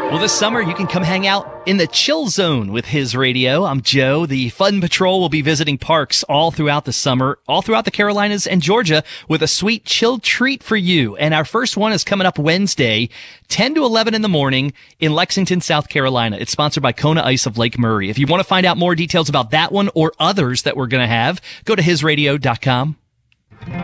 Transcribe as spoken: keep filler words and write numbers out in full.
Well, this summer, you can come hang out in the Chill Zone with His Radio. I'm Joe. The Fun Patrol will be visiting parks all throughout the summer, all throughout the Carolinas and Georgia, with a sweet chill treat for you. And our first one is coming up Wednesday, ten to eleven in the morning in Lexington, South Carolina. It's sponsored by Kona Ice of Lake Murray. If you want to find out more details about that one or others that we're going to have, go to his radio dot com.